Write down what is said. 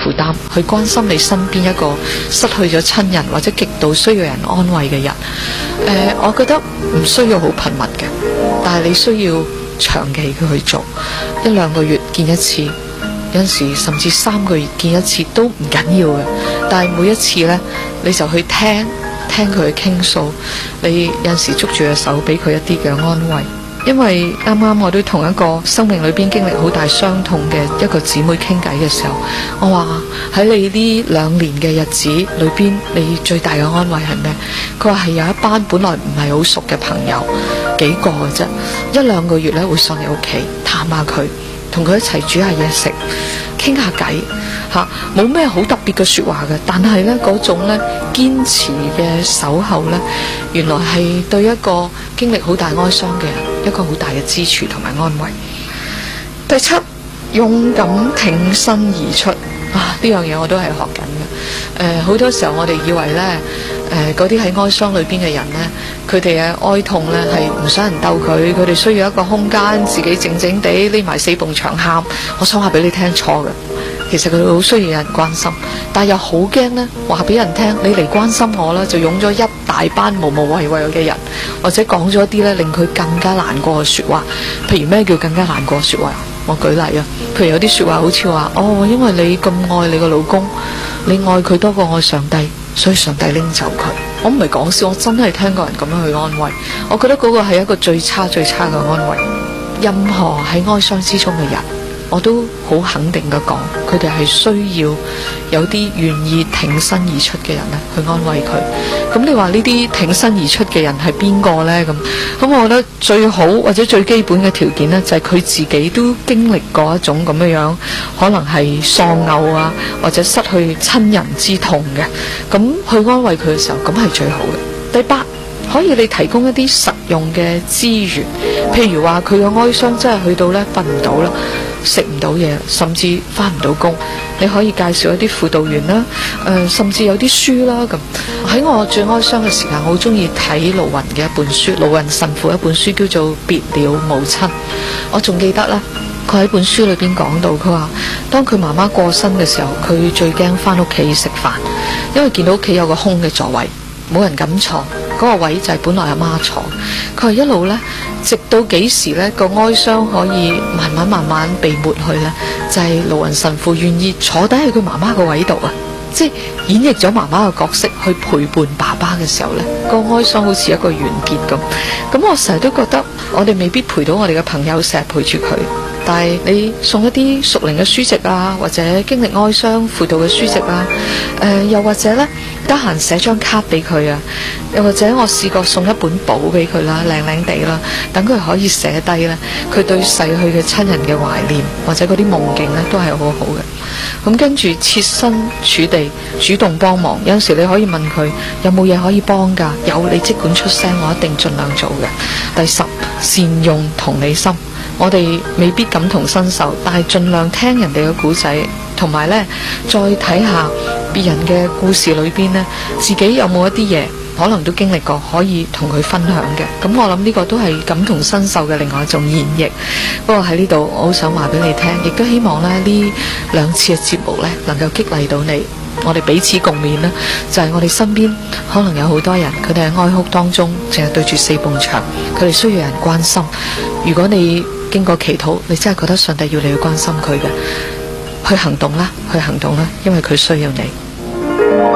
負擔，去關心你身邊一個失去咗親人或者極度需要人安慰嘅人。我覺得唔需要好頻密嘅，但係你需要長期嘅去做，1-2個月見一次，有陣時甚至3個月見一次都唔緊要嘅。但係每一次呢，你就去聽佢傾訴，你有陣時捉住隻手俾佢一啲嘅安慰。因為啱啱我都同一個生命裏邊經歷好大傷痛嘅一個姊妹傾偈嘅時候，我話喺你呢2年嘅日子裏邊，你最大嘅安慰係咩？佢話係有一班本來唔係好熟嘅朋友，幾個嘅啫，1-2個月咧會上你屋企探下佢，同佢一齊煮下嘢食，傾下偈吓，冇咩好特別嘅說話嘅，但係呢嗰種呢堅持嘅守候呢，原來係對一個經歷好大哀傷嘅人一個好大嘅支柱同埋安慰。第7，勇敢挺身而出啊！呢樣嘢我都係學緊嘅。好多時候我哋以為呢，嗰啲喺哀傷裏邊嘅人呢，佢哋嘅哀痛呢係唔想人鬥佢，佢哋需要一個空間自己靜靜地匿埋4埲牆喊。我想話俾你聽，錯嘅。其實佢好需要有人關心，但係又好驚呢話俾人聽，你嚟關心我啦，就湧咗一大班無無謂謂嘅人，或者講咗一啲呢令佢更加難過嘅說話。譬如咩叫更加難過嘅說話？我舉例啊，譬如有啲說話好似話，因為你咁愛你個老公，你愛佢多過愛上帝，所以上帝拎走佢。我唔係講笑，我真係聽過人咁樣去安慰。我覺得嗰個係一個最差嘅安慰。任何喺哀傷之中嘅人，我都好肯定嘅講，佢哋係需要有啲願意挺身而出嘅人咧，去安慰佢。咁你話呢啲挺身而出嘅人係邊個呢？咁我覺得最好或者最基本嘅條件呢，就係佢自己都經歷過一種咁樣，可能係喪偶啊，或者失去親人之痛嘅，咁去安慰佢嘅時候，咁係最好嘅。第8，可以你提供一啲實用嘅資源，譬如話佢嘅哀傷真係去到呢瞓唔到啦，食唔到嘢，甚至返唔到工，你可以介紹一啲輔導員啦，甚至有啲書啦。咁喺我最哀傷嘅時間，我好中意睇盧雲嘅一本書，盧雲神父一本書叫做《別了母親》。我仲記得啦，佢喺本書裏邊講到，佢話當佢媽媽過身嘅時候，佢最驚返屋企食飯，因為見到屋企有個空嘅座位，冇人敢坐，嗰個位就係本來阿媽坐。佢話一路呢，直到幾時呢個哀傷可以慢慢被抹去呢，就係盧雲神父願意坐低喺佢媽媽個位度啊，即係演繹咗媽媽嘅角色去陪伴爸爸嘅時候呢，個哀傷好似一個完結咁。咁我成日都覺得我哋未必陪到我哋嘅朋友成日陪住佢，但係你送一啲屬靈嘅書籍啊，或者經歷哀傷輔導嘅書籍啊，又或者呢，得閒寫張卡俾佢啊，又或者我試過送一本簿俾佢啦，靚靚地啦，等佢可以寫低呢，佢對逝去嘅親人嘅懷念，或者嗰啲夢境呢，都係好好嘅。咁跟住設身處地主動幫忙，有陣時你可以問佢有冇嘢可以幫㗎，有你即管出聲，我一定盡量做嘅。第10，善用同理心。我哋未必感同身受，但係盡量聽人哋嘅故仔，同埋呢再睇下別人嘅故事裏邊呢，自己有冇一啲嘢可能都經歷過，可以同佢分享嘅。咁我諗呢個都係感同身受嘅另外一種演繹。不過喺呢度我好想話俾你聽，亦都希望呢2次嘅節目呢能夠激勵到你，我哋彼此共勉啦。就係我哋身邊可能有好多人，佢哋喺哀哭當中淨係對住4埲牆，佢哋需要人關心。如果你經過祈禱，你真係覺得上帝要你去關心佢嘅，去行動啦，因為佢需要你。